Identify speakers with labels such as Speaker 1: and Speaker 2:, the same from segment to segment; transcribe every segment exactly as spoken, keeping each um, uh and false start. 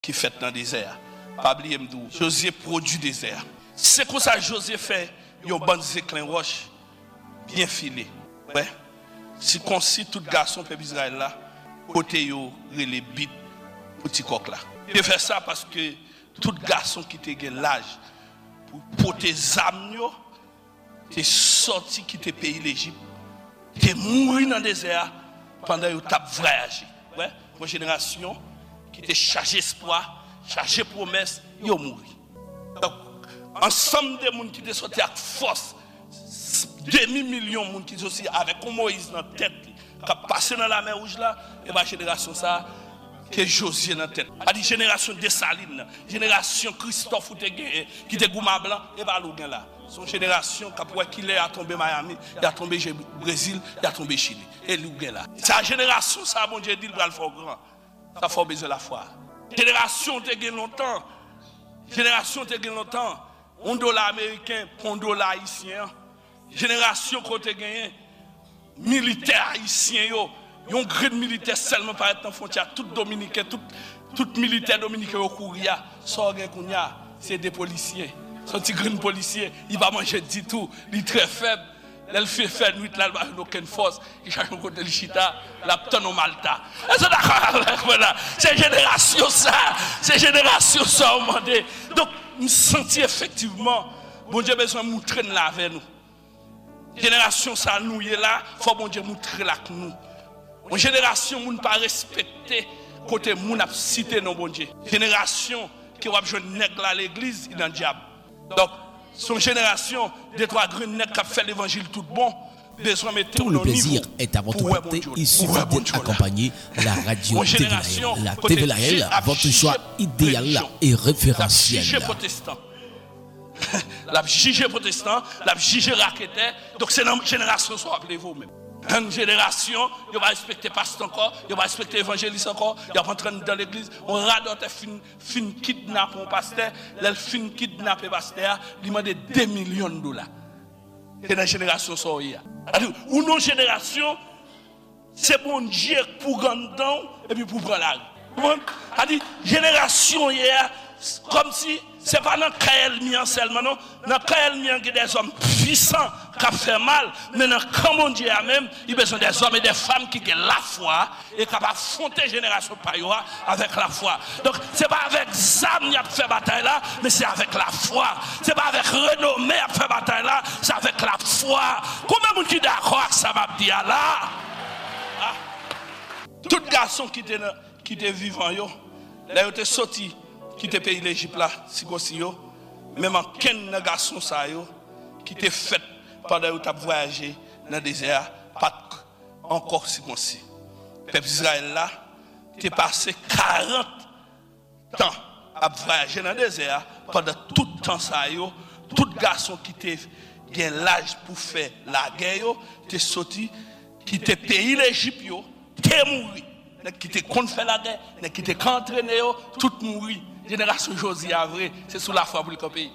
Speaker 1: qui fait dans le désert. Pas oublier m'dou. Josué produit désert. C'est comme ça Josué fait yon bon zéclin roche bien filé. Ouais. Si consi tout garçon peuple Israël là côté yo les bit petit coq là. Il fait ça parce que tout garçon qui te gen l'âge pour porter zam yo t'es sorti qui te pays l'Égypte. T'es mouru dans le désert pendant que tu as voyagé. Ouais, une génération qui était chargée d'espoir, chargée de promesses, ils ont mouru. Donc, ensemble des gens qui étaient sortis avec force, demi-million de gens qui sont sortis avec Moïse dans la tête, qui ont passé dans la mer rouge là, et la génération ça, que Josué dans la tête. La génération de Saline, génération Christophe qui était Gouma Blanc, et pas l'ougan là. Son génération, qui est tombé Miami, il a tombé Brésil, il a tombé Chili. Et l'ougan là. Sa génération, ça, bon Dieu dit, il va le faire grand. Ça faut besoin de la foi. Génération, tu as longtemps. Génération, tu as longtemps. Un dollar américain, un dollar haïtien. Génération, tu as gagné. Militaire haïtien, yo. Yon grade militaire seulement par être en frontière. Tout dominicain, tout, tout militaire dominicain au courir. Ça, c'est des policiers. Son petit grand policier, il va manger du tout. Il est très faible. Elle fait faire nuit là, il n'a aucune force. Il cherche un côté de l'Ichita, la tonne au Malta. C'est génération ça. C'est génération ça au monde. Donc, nous sentons effectivement, bon Dieu besoin de montrer là avec nous. Génération ça, nous est là, il faut bon Dieu montrer là avec nous. Une génération qui n'a pas respecté côté moun a cité non bon Dieu. Génération qui va jouer nègre à l'église, il est dans le diable. Donc, son génération, des trois grands nègres qui a fait l'évangile tout bon, besoin de mettre
Speaker 2: tout le plaisir est à votre portée. Il suffit d'accompagner la radio T V L. La T V L, votre choix idéal et référentiel.
Speaker 1: La protestant. La juge protestant, la juge raqueté. Donc, c'est une génération, soit appelez-vous même. Une génération, il va respecter le pasteur encore, il va respecter l'évangéliste encore, il va rentrer dans l'église, on radote fin fin kidnappe un pasteur, il fin kidnappe le pasteur, il demande deux millions de dollars. C'est une génération ça hier. Ou une génération, c'est bon Dieu pour gagner et puis pour prendre la rue. C'est-à-dire génération hier, comme si ce n'est pas dans le Kael Mian seulement, non. Dans le Kael Mian, il y a des hommes puissants qui ont fait mal, mais dans le camp Dieu même, il y a besoin des hommes et des femmes qui ont la foi et qui ont affronté la génération Payoa avec la foi. Donc, ce n'est pas avec Zam qui a fait bataille là, mais c'est avec la foi. Ce n'est pas avec renommée qui a fait bataille là, c'est avec la foi. Combien de gens sont d'accord avec ça, m'a dit là? Ah. Tout garçon qui était vivant, là, il était sorti. Qui te pays l'Égypte là, si aussi yo, même en quel garçon ça yo, qui te fait pendant que tu as voyagé dans le désert, pas encore si aussi. Peuple Israël là, tu as passé quarante ans à voyager dans le désert, pendant tout le temps ça yo, tout garçon qui te gagne l'âge pour faire la guerre, tu es sorti, qui te pays l'Égypte yo, tu es mort. Qui te compte faire la guerre, qui te entraîné yo, tout mourir. Génération Josué, vrai, c'est sous la foi pour le camper.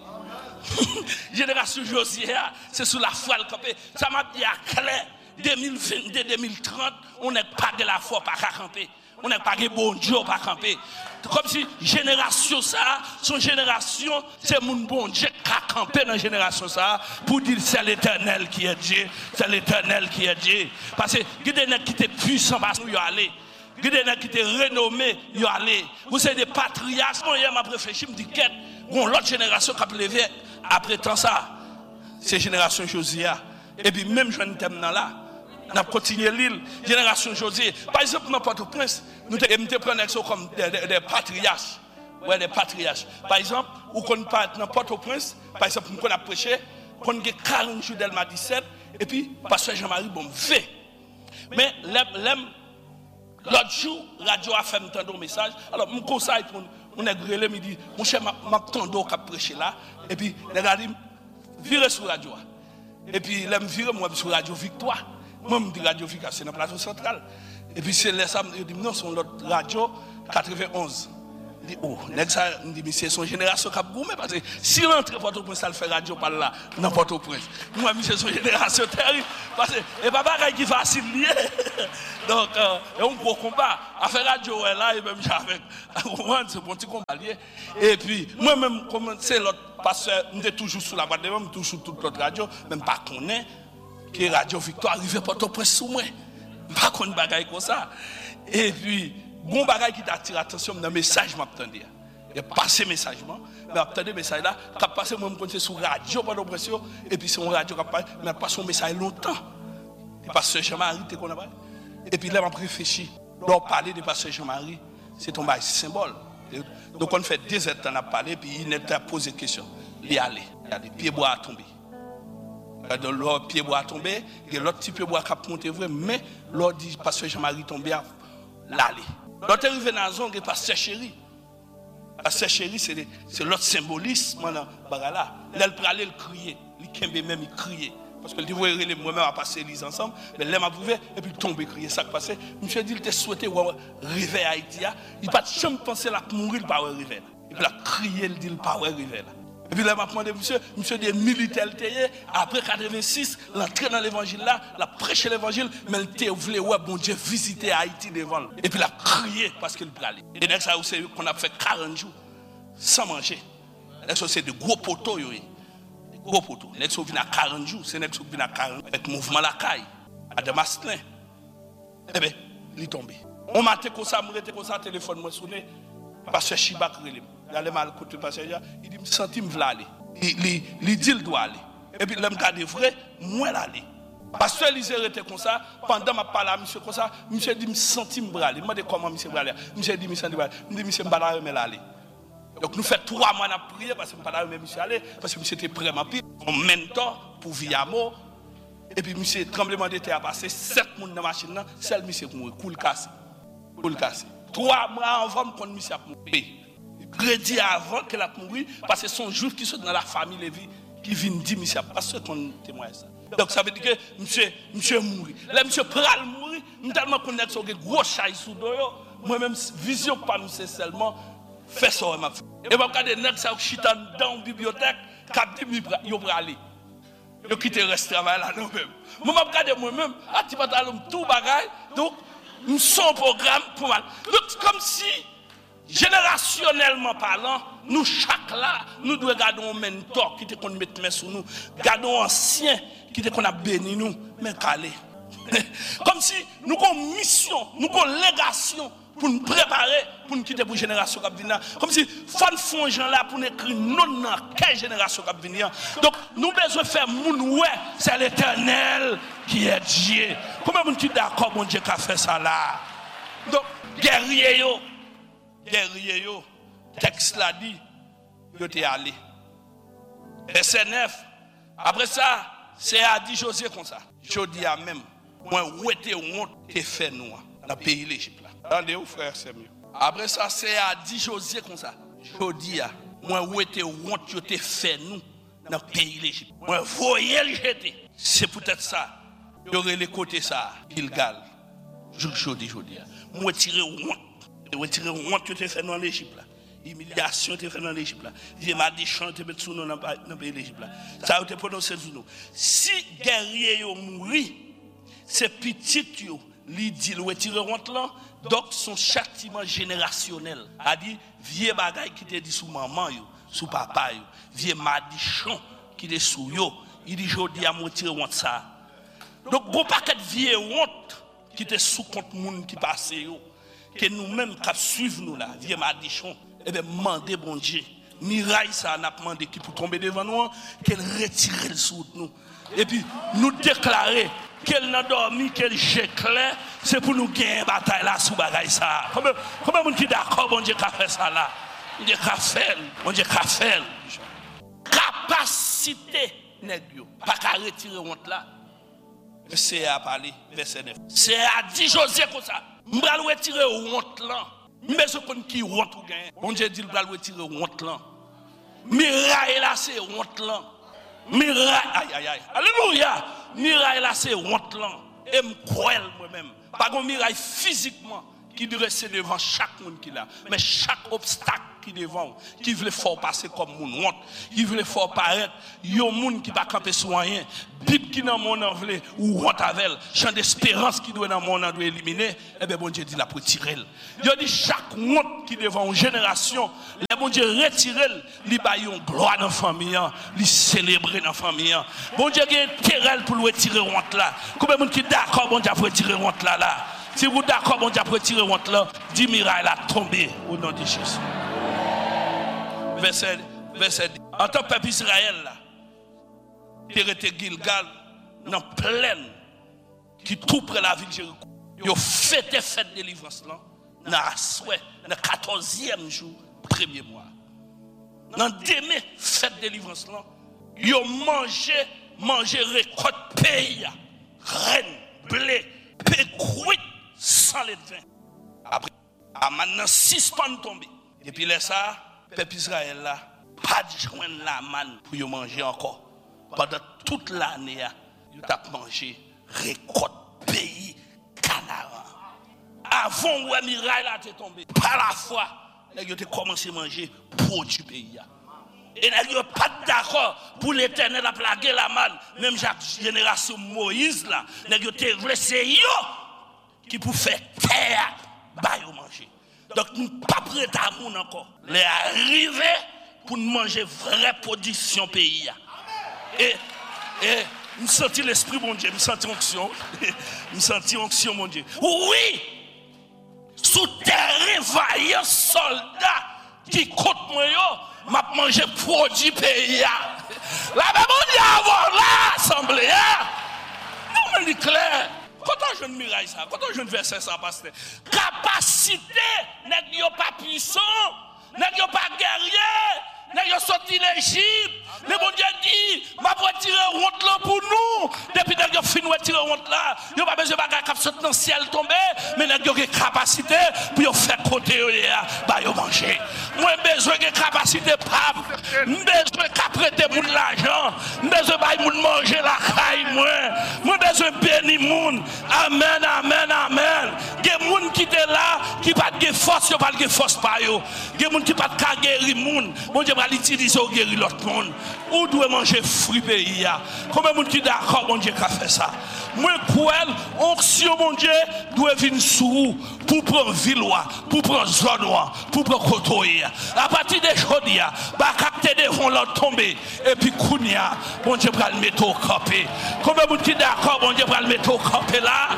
Speaker 1: Génération Josué, c'est sous la foi le camper. Ça m'a dit à clair, deux mille vingt-deux deux mille trente, on n'est pas de la foi, pas qu'à camper. On n'est pas de bon Dieu, pas camper. Comme si génération ça, son génération, c'est mon bon Dieu qui a campé dans la génération ça, pour dire c'est l'Éternel qui est Dieu, c'est l'Éternel qui est Dieu. Parce que il y a des gens qui étaient puissants, parce que nous y aller. Il y a des gens qui étaient renommés, ils sont allés. Vous savez, des patriarches, moi, hier, je réfléchi, je me dis, qu'est-ce qu'on l'autre génération qui a levé après tant ça? C'est la génération Josué. Et puis, même je ne t'aime là, on a continué l'île, génération Josué. Par exemple, dans Port-au-Prince, nous prenons comme des, des, des patriarches. Ouais, des patriarches. Par exemple, où on parle dans Port-au-Prince, par exemple, nous avons prêché, on a quarante jours d'Elma dix-sept, et puis, pasteur Jean-Marie, bon, fait. Mais, l'aime, l'autre jour, la radio a fait un message. Alors, mon conseil pour mon agrélé me dit, mon cher, m'a tendo qui a prêché là. Et puis, les gars disent, virez sur la radio. Et puis, ils me virent moi sur la radio Victoire. Moi, je me dis radio Victoire, c'est dans le plateau central. Et puis, c'est les samedis, ils disent, non, c'est l'autre radio quatre-vingt-onze. dit oh nèg ça dit monsieur son génération cap goumé parce que si rentre Port-au-Prince ça le fait radio par là dans Port-au-Prince moi monsieur son génération terrible parce que et papa qui facile lié donc euh, un gros combat à faire radio là et même avec c'est bon petit combat lié et puis moi même comme c'est l'autre pasteur on est toujours sous la boîte de même toujours toute l'autre radio même pas connaît que radio Victoire arrivé Port-au-Prince sous moi pas connaît bagaille comme ça et puis bon bagage qui t'attire l'attention dans le message m'attendais. Il passé message mais attendez message là qui passé moi me compter sur radio pendant pression et puis c'est un radio qui passe mais pas son message longtemps. Et pasteur Jean-Marie t'es qu'on a et puis là m'a réfléchi. Donc parler de pasteur Jean-Marie, c'est ton bail symbole. Donc on fait deux heures on a parlé puis il n'a posé question. Il aller, il y a des pieds bois à tomber. Dans l'autre pied bois à tomber, il y a l'autre petit pied bois qui a monté vrai mais l'autre dit pasteur Jean-Marie tombé à l'aller. L'autre arrivé dans la zone, il pasteur chéri. Pasteur chéri, c'est, c'est l'autre symbolisme dans bagala. Là, il pralait, il criait. Il kembe même, il criait. Parce que le dit, moi-même, à passer les ensemble. Mais là, m'a prouvé, et puis il tombe, il criait. Ça qui passait. Monsieur dit, il t'a souhaité arriver à Haïti. Il n'a pas jamais pensé à mourir, il n'a pas arrivé. Et puis il a crié, il dit, il n'a pas arrivé. Et puis là, m'a demandé, monsieur, monsieur des militaires, après quatre-vingt-six, l'entrée dans l'évangile là, la prêché l'évangile, mais il voulait, ouais, bon Dieu, visiter Haïti devant. Et puis il a crié parce qu'il parlait. Et donc, ça aussi, qu'on a fait quarante jours sans manger. Ça, c'est de gros poteaux, des gros poteaux. Les gens viennent à quarante jours, c'est les gens viennent à quarante jours, avec mouvement la caille, à Damascus. Eh bien, il est tombé. On m'a dit comme ça, on m'a dit comme ça, téléphone m'a sonné, parce que Chibak relève. Il allait mal côté passager, il dit me senti me vla aller. Il il il dit il doit aller. Et puis l'aime garder vrai, moi l'aller. Parce que il était comme ça, pendant m'a parlé à monsieur comme ça, monsieur dit me senti me aller. Il m'a dit comment monsieur aller. Monsieur dit me senti aller. Il dit monsieur me balade mais aller. Donc nous fait trois mois à prier parce que me balade mais monsieur aller parce que monsieur était prêt à pire. En même temps pour Viamo et puis monsieur tremblement de terre a passé sept monde dans la machine là, seul monsieur pour mourir, coule cassé. Coule cassé. Trois mois avant qu'on monsieur a mourir. Crédit avant qu'elle a mouru parce que son juif qui sont dans la famille Lévi qui vient dire monsieur parce qu'on témoigne ça. Donc ça veut dire que monsieur monsieur mouru. Là monsieur pral mourir, nous tellement connaître son gros chaille sous dos moi même vision pas nous c'est seulement faire ça m'a fait. Et m'a regarder nèg ça chita dans bibliothèque cap dit yo aller. Yo quitter reste travail là nous même. Moi m'a regarder moi même à ti pantalon tout bagaille donc nous son programme pour mal. Donc comme si générationnellement parlant, nous chaque là, nous devons garder un mentor qui te qu'on mette main sur nous, gardons ancien qui te qu'on a béni nous, mais calé. Comme si nous avons mission, nous avons légation pour nous préparer pour nous quitter pour génération qui vient. Comme si faut font gens là pour écrire non non quelle génération qui vient. Donc nous besoin faire moun ouais, c'est l'Éternel qui est Dieu. Comment vous êtes d'accord mon Dieu qui a fait ça là? Donc guerrier yo guerrier yo texte l'a dit yo t'es allé verset neuf après ça c'est a dit Josué comme ça Jodi a même moi où était honte t'es fait nous dans le pays l'Égypte là attendez vous frère c'est mieux après ça c'est a dit Josué comme ça Jodi a moi où était honte yo t'es fait nous dans le pays l'Égypte moi voyez le jeter c'est peut-être ça il y aurait les côtés ça Gilgal Jodi Jodi moi tirer honte de retirer honte que tu fait dans l'Égypte là humiliation tu fait dans l'Égypte là j'ai mal des chants te mettre sous nous dans dans pays l'Égypte là ça a été prononcé sur nous si guerrier yo mourir c'est petit yo li dit retirer honte là donc son châtiment générationnel a dit vieux bagaille qui te dit sous maman yo sous papa yo vieux madichon qui te sous yo il dit jodi à retirer honte ça donc bon paquet vieux honte qui te sous compte monde qui passe yo que nous-mêmes qui suivons nous là, vieux madichon, et bien demander bon Dieu, miraille ça n'a demandé qui pour tomber devant nous, qu'elle retire le sous nous. Et puis nous déclarer qu'elle n'a dormi, qu'elle jette clair, c'est pour nous gagner une bataille là sous bagaille ça. Comment comment on dit d'accord bon Dieu qui a fait ça là? Bon Dieu qui a fait, bon Dieu qui a fait. Capacité nèg yo, pas qu'à retirer honte là. C'est à parler verset neuf. C'est à dit Josué comme ça. M'bral retirer honte là. Mais ce qu'on qui honte ou gagne. Bon Dieu dit m'bral retirer honte là. Miraille là c'est honte là. Miraille aïe aïe aïe. Alléluia. Miraille là c'est honte là. Et m'croire moi-même. Pas qu'on miraille physiquement qui dresse devant chaque monde qui là. Mais chaque obstacle qui devant, qui veut faire passer comme monde honte, qui veut faire paraître, yon monde qui pas camper sur rien, Bible qui dans monde en veut ou honte avec, champ d'espérance qui doit dans monde doit éliminer, et bien bon Dieu dit la pour tirer. Il dit chaque honte qui devant une génération, le bon Dieu retirer, li ba yon gloire dans famille, li célébrer dans famille. Bon Dieu gagne terrel pour retirer honte là. Combien de monde qui d'accord bon Dieu pour retirer honte là là. Si vous d'accord bon Dieu pour retirer honte là, dix miracles a tombé au nom de Jésus. Verset, verset dix. En tant que peuple Israël, il était Gilgal, dans plaine, qui tout près la ville de Jéricho. Il a fêté fête de délivrance, dans le quatorzième jour, premier mois. Dans le demain, fête de délivrance, il a mangé, mangé récolte pays, reine, blé, pécouit, sans les vin. Après, maintenant, six pannes tombées. Et puis là, ça, peuple Israël là, pas de joindre la manne pour manger encore. Pendant toute l'année, il a mangé récolte pays Canaan. Avant où Mirail a été tombé, par la foi, il a commencé à manger produit pays. Et il n'y a pas d'accord pour l'Éternel à plaguer la manne. Même la génération Moïse là, il a c'est eux qui pour faire terre, bah manger. Donc, nous ne sommes pas prêts à nous encore. Les arriver pour manger vraie production pays. Et, et, nous sentons l'esprit, mon Dieu, nous sentons l'onction. Nous sentons l'onction, mon Dieu. Oui! Sous terrain, vaillant soldat qui compte moi, m'a mangé produit pays. La même on y a avant l'assemblée. Nous me dit clair. Quand on jeune miraille ça, quand on jeune verset ça, pasteur, capacité, n'est pas puissant, n'est pas guerrier, n'est sorti l'Égypte. Le bon Dieu dit, m'a pas tirer honte là pour nous. Depuis que nous finissons de tirer honte là, il n'y a pas besoin de faire sauter dans le ciel tomber, mais nous avons une capacité pour faire côté bah yo manger. Moi besoin de capacité pas, besoin de prêter moun l'argent, besoin de moun manger la caille moi. Moi besoin de bénir moun. Amen, amen, amen. Il y a des gens qui sont là, qui n'ont pas de force, qui n'ont pas de force. Il y a des gens qui n'ont pas de guérir moun. Bon Dieu va l'utiliser pour guérir l'autre monde. Où doit manger fruit pays? Combien de gens qui sont d'accord, mon Dieu, qui a fait ça? Moi, pour elle, onction, mon Dieu, doit venir sous pour prendre villois, pour prendre zone, pour prendre côtoyer. À partir de aujourd'hui, bah capter devant l'autre tomber. Et puis, Kounia, mon Dieu, va le mettre au campé. Combien de gens qui sont d'accord, mon Dieu, va le mettre au campé là?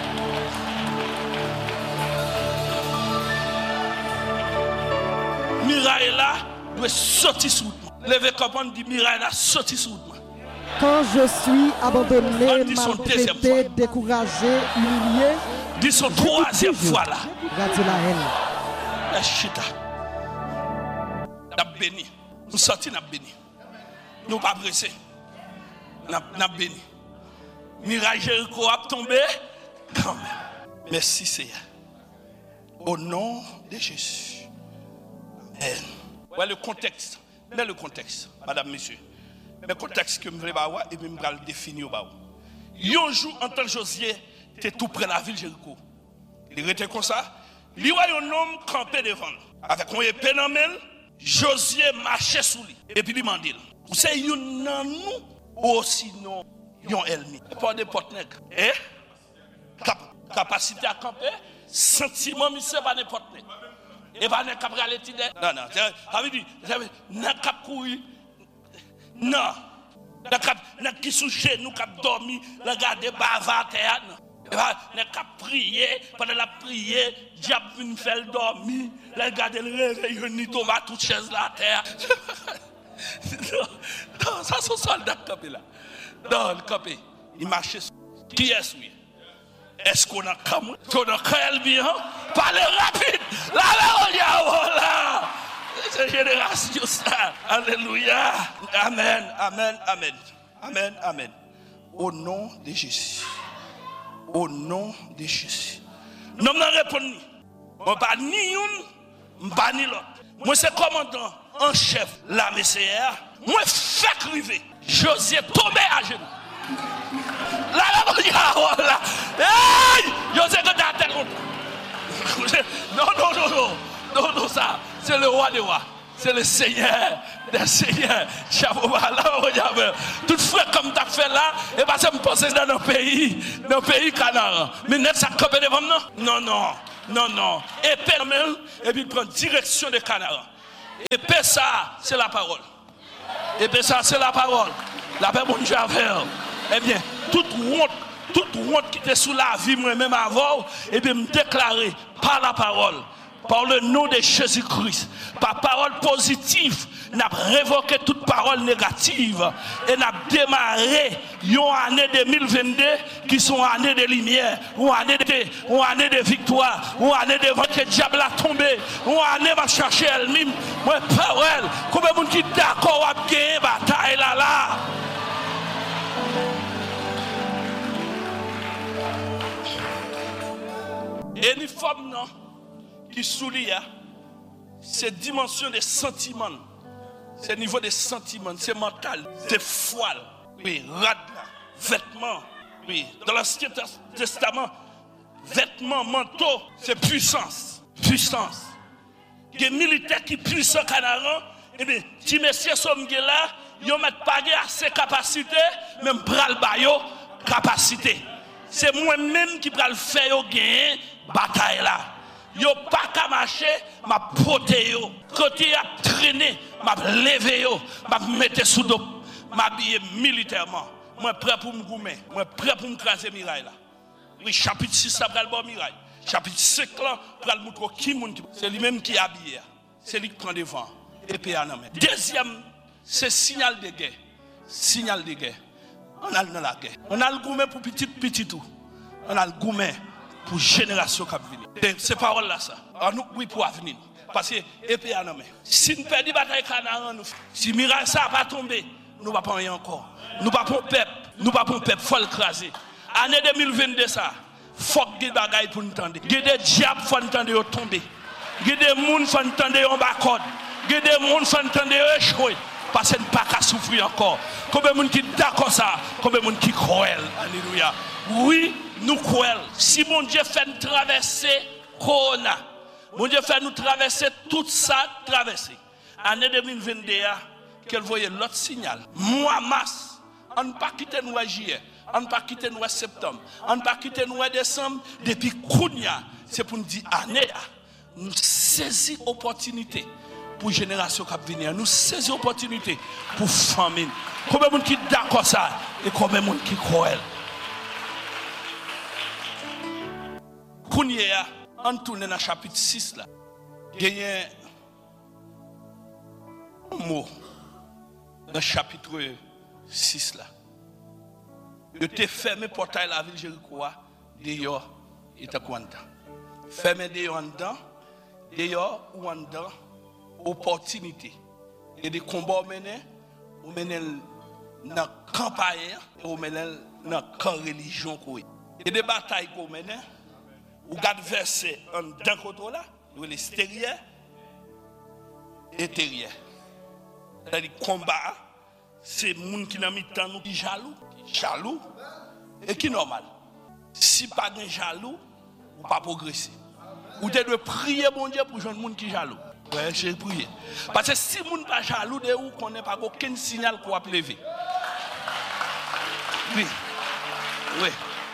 Speaker 1: Miraille là, doit sortir sous moi. Levez comme on dit, Miraille là, sortir sous moi.
Speaker 3: Quand je suis abandonné, maltraité, découragé, humilié,
Speaker 1: dis son troisième fois là.
Speaker 3: Regardez la haine.
Speaker 1: La chita. N'a béni. Nous sortis, n'a béni. Nous pas pressés. N'a béni. Miraille Jéricho a tombé quand même. Merci Seigneur. Au nom de Jésus. Amen. Ouais, le contexte. Mais le contexte, madame, monsieur. Le contexte que je voulais avoir et je vais le définir. Un jour, en tant que Josué, était tout près de la ville de Jéricho. Il était comme ça. Il y a un homme campé devant. Avec un épée dans la main, Josué marchait sous lui. Et puis il m'a dit, vous savez, il y a un nous ou sinon, il y a un ennemi. Pas de porte nègre. Eh? Capacité à camper, sentiment, monsieur, pas n'importe nègre. Et pas n'importe quel étude. Non, non. Ça veut dire, n'importe cap courir. Non. N'importe qui sous chez nous, cap dormi, regarder bavard terre. N'importe cap prier, pendant la prière, diable vient faire dormir, regarder le réveil, il tombe à toute chaise la terre. Non, ça c'est soldat campé là. Non, le campé, il marche. Qui est-ce oui? Est-ce qu'on a comme qu'on a créé bien? Parlez rapide. Là, là, là. C'est génération ça. Alléluia. Amen, amen, amen. Amen, amen. Au nom de Jésus. Au nom de Jésus. Nous m'en répondons. Moi, pas ni une, pas ni l'autre. Moi, c'est commandant en chef, la Messia. Moi, fait criver. Josué tombé à genoux. Là, là, là, là. Hey! Josué, que t'as tel longtemps. Non, non, non, non. Non, non, ça. C'est le roi des rois. C'est le Seigneur des seigneurs. Toutefois, comme tu as fait là, et parce que je pense dans nos pays, dans le pays Canaan. Mais net ça campe devant nous? Non, non, non, non. Et permet, et puis prend direction de Canaan. Et puis ça, c'est la parole. Et puis ça, c'est la parole. La paix, bon Dieu, avec. Eh bien, toute honte, toute honte qui était sous la vie, moi-même avant, et bien me déclarer par la parole. Par le nom de Jésus-Christ, par parole positive, nous avons révoqué toute parole négative et nous avons démarré une année deux mille vingt-deux qui sont une année de lumière, une année de, une année de victoire, une année de vente que le diable a tombé, une année va chercher elle-même. Moi, parole, combien de monde qui est d'accord à gagner bataille là là? Et les femmes, non? Qui souligne ces dimensions des sentiments, ce niveau des sentiments, c'est mental, c'est foi, oui, rad, vêtements, oui, dans l'Ancien Testament, vêtements, manteaux, c'est puissance, puissance. Les militaires qui puissent Canaan, eh bien, si messieurs sont là, ils ne mettent pas assez de capacité, même bras le bayo, capacité. C'est moi-même qui vais le faire gagner bataille là. Yo pas qu'à marcher, m'a porté yo. Quand il a traîné, m'a levé yo, m'a mettre sous dos, m'a habillé militairement. Moi prêt pour me goumer, moi prêt pour me craser miraille là. Oui, chapitre six ça pral bon miraille. Chapitre cinq là pral montrer qui moun c'est lui même qui habillé. C'est lui qui prend devant et puis en main. Deuxième, c'est signal de guerre. Signal de guerre. On a dans la guerre. On a le goumer pour petit petit tout. On a le goumer pour génération qui vient. Ces paroles-là, ça. Alors nous, oui, pour avenir. Parce que, épée à nommer. Si nous perdons la bataille Canaan, si miracle ça n'a pas tombé, nous ne pouvons pas rien encore. Nous ne pouvons pas peuple. Nous ne pouvons pas peuple. Il faut l'écraser. Année deux mille vingt-deux, ça. Il faut que des bagailles pour nous entendre. Il y a des diables qui font entendre tomber. Il y a des gens qui font entendre en bas code. Il y a des gens qui font entendre échouer. Parce que nous ne pouvons pas souffrir encore. Combien de gens qui sont d'accord ça? Combien de gens qui croient? Alléluia. Oui. Nous croyons, si mon Dieu fait nous traverser Corona, mon Dieu fait nous traverser tout ça, traverser. Année deux mille vingt-deux, qu'elle voyait l'autre signal. Mois mars, on ne pas quitter nous à juillet, on ne pas quitter nous à septembre, on ne pas quitter nous à décembre. Depuis Kounia, c'est pour nous dire année, nous saisissons l'opportunité pour la génération qui vient. Nous saisissons l'opportunité pour famine. Combien de gens qui sont d'accord ça et combien de gens qui croient? Kounia, on tourne dans le chapitre six là. Il y a un mot dans le chapitre six là. Il était fermé le portail de la ville de Jéricho, dehors, il était content. Fermé dehors en dedans, dehors ou en dedans, opportunité. Il y a des combats menés, ou menés dans la campagne, ou menés dans la religion. Il y a des batailles qu'on menait. Ou garde verset en d'un côté là, l'extérieur et l'intérieur. C'est-à-dire combat, c'est les gens qui n'ont pas de temps qui jaloux, jaloux et qui normal. Si pas de jaloux, ou pas progresser. Ou tu dois prier mon Dieu pour joindre les gens qui jaloux. Oui, j'ai prié. Parce que si les gens ne sont pas jaloux de vous, qu'on n'a pas aucun signal qu'on va lever. Oui. Oui.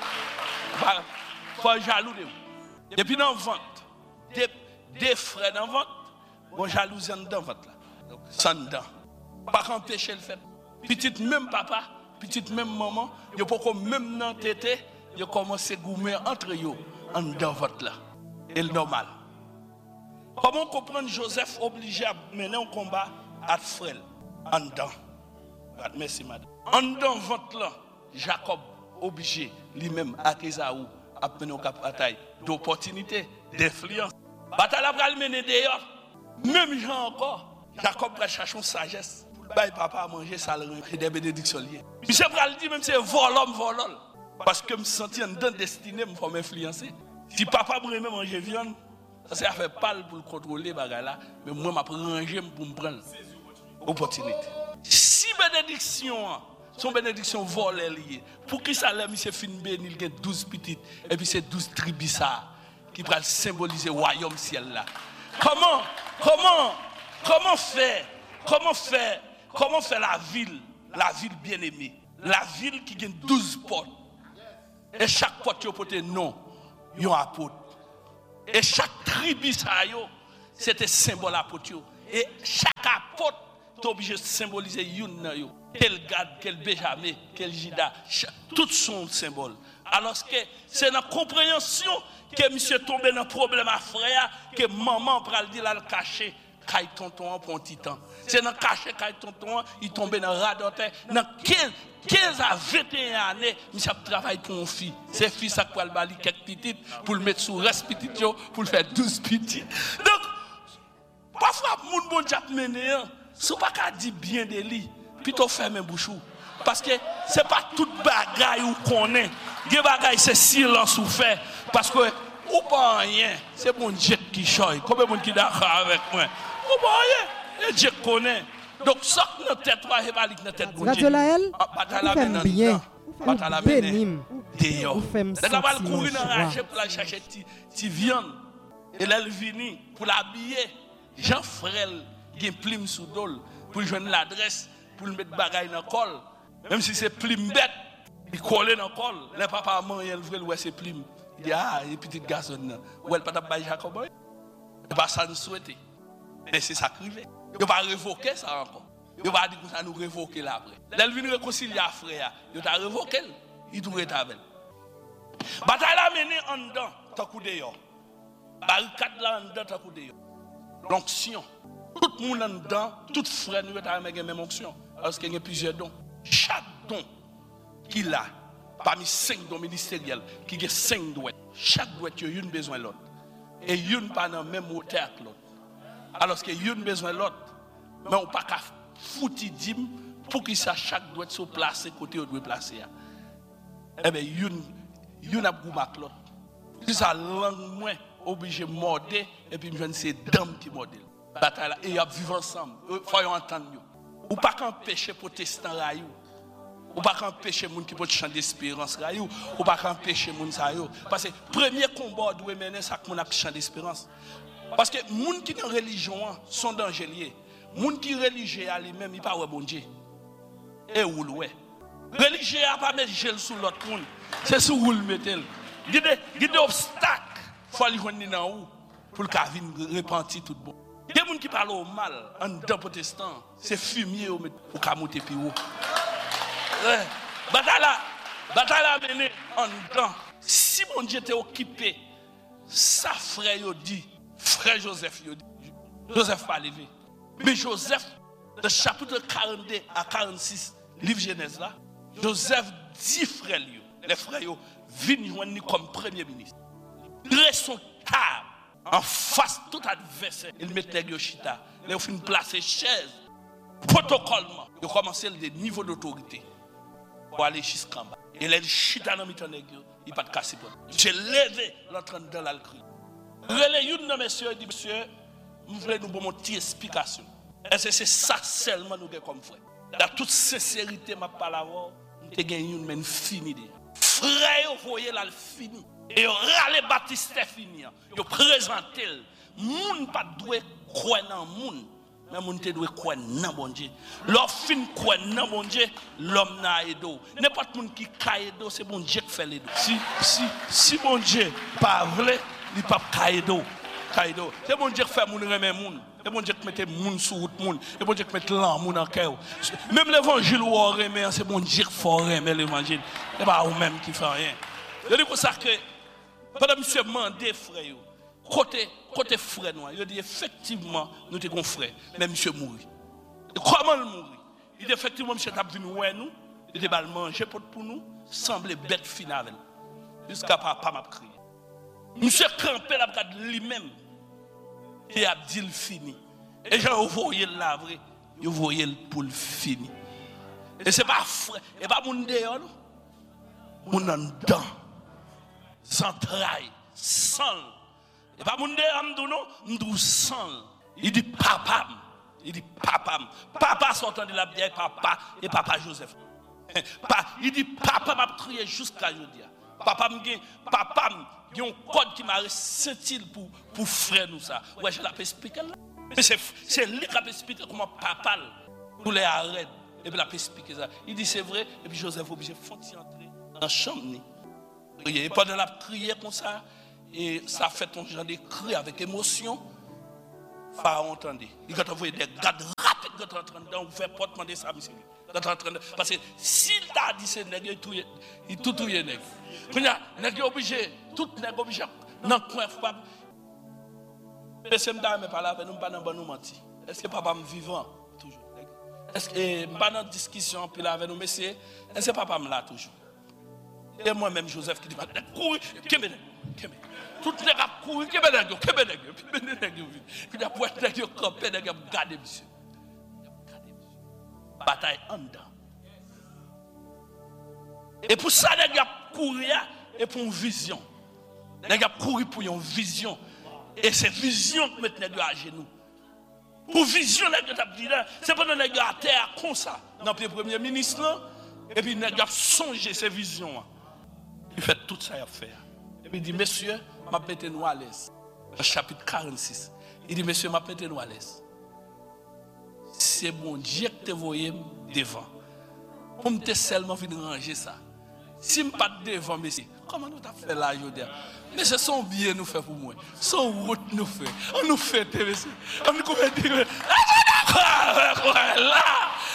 Speaker 1: Il faut être jaloux de vous. Depuis dans la vente, des, des frères dans la vente, bon jalousie dans la vente là. Sans dedans. Pas empêcher le fait. Petite même papa, petite même maman, yo pas même dans tété, yo commencé à goumer entre eux en dans vente là. Et le normal. Comment comprendre Joseph obligé à mener un combat à frère en dedans? Merci madame. En dedans vente là, Jacob obligé lui-même à Esaü à mener une bataille d'opportunité, d'influence. Bataille après le mener d'ailleurs. Même gens encore, Jacob va chercher une sagesse. Bah papa a mangé ça et des bénédictions liées. Monsieur Pral dit même c'est volom volol. Parce que me sentir dans destinée me faut m'influencer. Si papa me remet manger viande, ça fait pas pour le contrôler bagarre là, mais moi m'a ranger pour me prendre opportunité. Si bénédiction son bénédiction volée liée. Pour qui ça là monsieur fin béni il y a douze petites et puis c'est douze tribus ça qui va symboliser le royaume ciel là. Comment, comment, comment faire, comment faire, comment faire la ville, la ville bien-aimée, la ville qui gagne douze portes. Et chaque porte porte non, yon apôtre. Et chaque tribu ça yo, c'était symbole apôtre. Et chaque apôtre est obligé de symboliser une yo. Quel Gad, quel Benjamin, quel Juda, tout son symbole. Alors que c'est dans la compréhension que monsieur tombé dans un problème à frère, que maman pral dire là le cacher, caille tonton pour un petit temps. C'est dans cacher caille tonton, il tombé dans radoté. Dans quinze à vingt et un années, monsieur travaille pour une fille. C'est fille ça pour le bali quelques petites pour le mettre sous reste petite pour le faire douze petites. Donc parfois moun bon diap mené, c'est pas qu'à dire bien de lui. Plutôt fermer bouchou parce que c'est pas toute bagaille ou connaît des bagaille c'est silence ou fait parce que ou pas rien c'est mon Dieu qui choisit combien de monde qui d'accord avec moi ou pas rien et Dieu connaît donc ça notre tête va évaluer notre tête bon Dieu
Speaker 3: bataille bien
Speaker 1: bataille bénim dehors la va courir dans racher pour la chercher ti viande et elle vini pour l'habiller Jean Frel qui plume sous dol pour joindre l'adresse pour le mettre bagaille dans le col. Même si c'est plume bête, il colle dans le col. Les papas maman il veut ouais c'est plume. Il dit ah, les petits garçons là, ou elle pas bailler Jacob. Et pas ça nous souhaiter. Mais c'est ça qui arrive. Il va révoquer ça encore. Il va dire que ça nous révoquer là après. Elle vient réconcilier frère, il t'a révoqué, il doit être avec. Bataille la menée en dedans, tant coup dehors. Barricade là en dedans, tant coup dehors. L'onction. Tout le monde en dedans, tout frère nous est avec la même onction. Parce qu'il y a plusieurs dons. Chaque don qu'il a, parmi cinq dons ministériels, qui a cinq doigts, chaque doigt, il y a une besoin de l'autre. Et une pas dans le même hauteur que l'autre. Alors qu'il y a une besoin de l'autre, mais on ne peut pas foutre dim pour que chaque doigt soit placé côté où doit placer. Eh bien, une, une a goumak l'autre. Si ça langue moins, obligé de mordre, et puis je ne sais dame qui morde. Bataille et ils vivent ensemble. Il faut entendre. Ou pas qu'empêcher les protestants raïou. Ou pas qu'empêcher les gens qui peuvent chanter d'espérance raïou. Ou pas qu'empêcher les gens raïou. Parce que le premier combat doit mener ça que mon a chanté d'espérance. Parce que les gens qui sont en religion sont dangereux. Les gens qui sont religieux à lui-même, ils ne sont pas bon Dieu. Et où l'oué. Religieux n'a pas mettre gel sur l'autre monde. C'est sur où le mettre. Il y a des obstacles. Il faut aller dans où pour que le repentir tout bon. Il y a des gens qui parlent au mal en dedans protestant, c'est fumier au camoté plus haut. Bataille la menée en dedans. Si mon Dieu était occupé, sa frère yo dit, frère Joseph yo dit, Joseph pas levé. Mais Joseph, de chapitre quarante-deux à quarante-six, livre Genèse là, Joseph dit frère yo, les frères yo viennent joindre comme premier ministre. Dressons table. En face tout adversaire, il met les yoshita, il fait une place chaise, protocolement, il commence des niveaux d'autorité pour aller jusqu'en bas. Et les chita dans le temps, il n'y a pas de casse. J'ai levé l'entrée dans la cri. Relais une de messieurs et dit monsieur, vous voulez nous donner une petite explication. Est-ce que c'est ça seulement nous avons comme frère? Dans toute sincérité, ma parole, nous avons gagné une fini. Frère, vous voyez là, le fini. Et râle Baptiste fini. Yo présenter moun pas doit croire dans moun, mais moun te doit croire dans bon Dieu. L'homme fin croire dans bon Dieu, l'homme na aido. N'importe moun qui ka aido, c'est bon Dieu qui fait les deux. Si si si bon Dieu pas vrai, il pas ka aido. Ka aido. C'est bon Dieu qui fait moun remet moun. C'est bon Dieu qui mette moun sur route moun. C'est bon Dieu qui mette l'an moun en cœur. Même l'évangile ou remet, c'est bon Dieu qui fait remet l'évangile. C'est pas ou même qui fait rien. Je dis pour ça que pendant monsieur mandé frère côté côté frère noir il dit effectivement nous t'es gon frère mais monsieur mourir comment il mourir il dit effectivement monsieur t'a venu ouais nous il dit bal manger pour nous semblait bête finale jusqu'à papa m'a crié monsieur campé la regarde lui-même et a dit le fini et j'ai voyé la vrai il voyé pour le fini et c'est pas frère et pas mon dehors mon en dedans sans trahi, sans. Et pas mon dehors, non, m'dou sans. Il dit papa, il dit papa, papa sortant de la bière, papa et papa Joseph. Il dit papa m'a crié jusqu'à aujourd'hui. Papa m'gen, papa il y a un code qui m'a ressenti pour pour frère nous ça. Ouais, je l'ai expliqué là. Mais c'est c'est lui qui a expliqué comment papa nous les arrête et puis il a expliqué ça. Il dit c'est vrai et puis Joseph obligé foncer entrer dans la chambre ni. Et pendant la crier comme ça et ça fait ton genre de cri avec émotion. Pharaon entendait. Il a envoyé des gardes rapides quand tu es en train de faire porte demander ça monsieur. Parce que s'il t'a dit c'est nègre, il tout tout est nègre. Quand il y a nègre obligé, tout nègre obligé dans coin pas. Monsieur m'da me parler avec nous pas dans bon nous mentir. Est-ce que papa me vivant toujours? Est-ce que pas dans discussion puis là avec nous monsieur, est-ce que papa me là toujours? Et moi même Joseph qui dit courir, kembe kembe. Tout nègre a courir, kembe nègre, kembe nègre, puis nègre. Puis il a pour nègre camper nègre garder monsieur. Bataille en dedans. Et pour ça, les gars courir et pour une vision. Les gars courir pour une vision. Et c'est vision qui met les gars à genoux. Pour vision, les gars dit là, c'est pas les gars à terre comme ça. Dans le premier ministre, et puis les gars songer ces visions. Il fait tout ça à faire. Et puis il dit, messieurs, m'a pété nous à l'aise. Chapitre quarante-six. Il dit, messieurs, m'a pété nous à l'aise. C'est bon Dieu que te voyé devant. Pour me seulement venir ranger ça. Si je ne suis pas devant, monsieur, comment nous avons fait là aujourd'hui? Mais ce sont bien nous fait pour moi. Son route nous fait. On nous fait, monsieur. On nous fait dire. Voilà.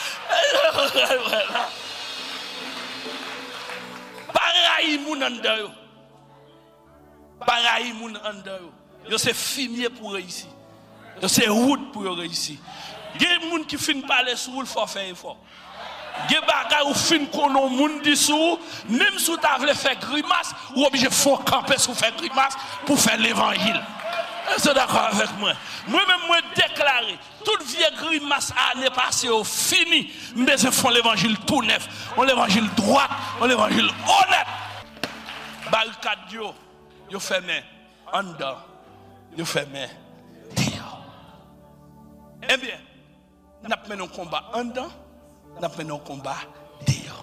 Speaker 1: Pareil, mon andao. Pareil, mon andao. Yo c'est fumier pour réussir. Yo c'est route pour réussir. Il y a des gens qui finissent par parler sur le faut faire effort. Il y a des gens qui finissent par parler sur le dessous, même si tu veux faire grimace, ou obligé de faire camper sur faire grimace pour faire l'évangile. Est-ce que d'accord avec moi? Moi-même, moi déclaré, toute vieille grimace année passée au fini, mais je fais l'évangile tout neuf, on l'évangile droit, on l'évangile honnête. Barricade Dieu, yo fait main, en dedans, yo fait main, eh bien, nous avons un combat en dedans, nous avons un combat dehors.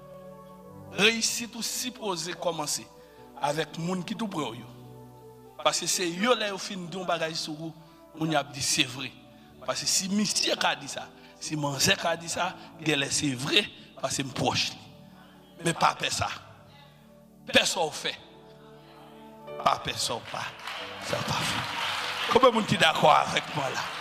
Speaker 1: Réussite ou supposé commencer avec les gens qui sont prêts. Parce que c'est eux qui ont fait un bagage sur vous, on a dit c'est vrai. Parce que si Monsieur a dit ça, si Manzek a dit ça, c'est vrai, parce que c'est proche. Mais pas ça. Personne ne fait. Pas personne, pas. Ça n'a pas fait. Combien de gens sont d'accord avec moi là?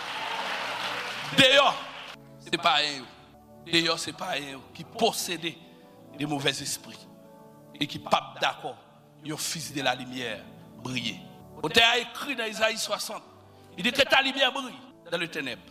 Speaker 1: D'ailleurs, ce n'est pas eux. D'ailleurs, ce n'est pas eux qui possèdent des mauvais esprits et qui ne sont pas d'accord. Ils fils de la lumière briller. On a écrit dans Isaïe soixante. Il dit que ta lumière brille dans le ténèbre.